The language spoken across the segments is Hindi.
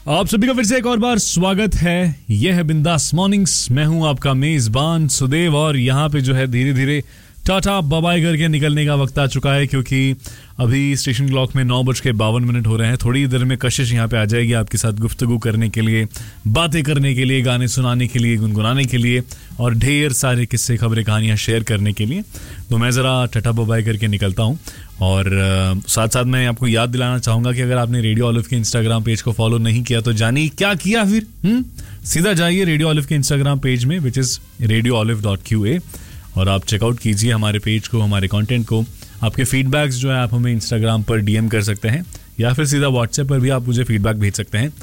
आप सभी का फिर से एक और बार स्वागत है। यह है बिंदास मॉर्निंग्स। मैं हूं आपका मेजबान सुदेव और यहाँ पे जो है धीरे धीरे टाटा बाय करके निकलने का वक्त आ चुका है, क्योंकि अभी स्टेशन क्लॉक में 9:52 हो रहे हैं। थोड़ी देर में कशिश यहाँ पे आ जाएगी आपके साथ गुफ्तगू करने के लिए, बातें करने के लिए, गाने सुनाने के लिए, गुनगुनाने के लिए और ढेर सारे किस्से खबरें कहानियाँ शेयर करने के लिए। तो मैं ज़रा टाटा बाय करके निकलता हूँ और साथ साथ मैं आपको याद दिलाना चाहूँगा कि अगर आपने रेडियो ऑलिव के इंस्टाग्राम पेज को फॉलो नहीं किया तो जानिए क्या किया फिर। सीधा जाइए रेडियो ऑलिव के इंस्टाग्राम पेज में, विच इज़ radioolive.qa, और आप चेकआउट कीजिए हमारे पेज को, हमारे कंटेंट को। आपके फीडबैक्स जो है आप हमें इंस्टाग्राम पर डीएम कर सकते हैं या फिर सीधा व्हाट्सएप पर भी आप मुझे फीडबैक भेज सकते हैं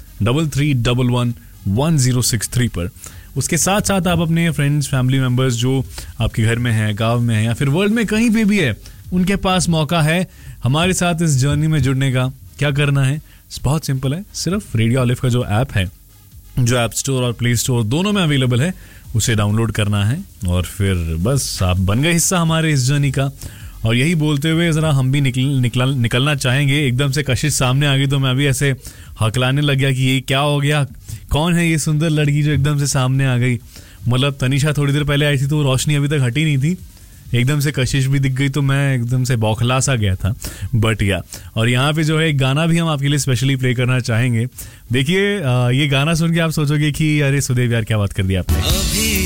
33111063 पर। उसके साथ साथ आप अपने फ्रेंड्स, फैमिली मेम्बर्स जो आपके घर में हैं, गांव में हैं या फिर वर्ल्ड में कहीं पे भी है, उनके पास मौका है हमारे साथ इस जर्नी में जुड़ने का। क्या करना है? बहुत सिंपल है, सिर्फ रेडियो ऑलिव का जो ऐप है, जो ऐप स्टोर और प्ले स्टोर दोनों में अवेलेबल है, उसे डाउनलोड करना है और फिर बस आप बन गए हिस्सा हमारे इस जर्नी का। और यही बोलते हुए ज़रा हम भी निकलना चाहेंगे। एकदम से कशिश सामने आ गई तो मैं भी ऐसे हकलाने लग गया कि ये क्या हो गया, कौन है ये सुंदर लड़की जो एकदम से सामने आ गई। मतलब तनीषा थोड़ी देर पहले आई थी तो रोशनी अभी तक हटी नहीं थी, एकदम से कशिश भी दिख गई तो मैं एकदम से बौखला सा गया था। बट या और यहाँ पे जो है एक गाना भी हम आपके लिए स्पेशली प्ले करना चाहेंगे। देखिए ये गाना सुन के आप सोचोगे कि अरे सुदेव यार क्या बात कर दी आपने।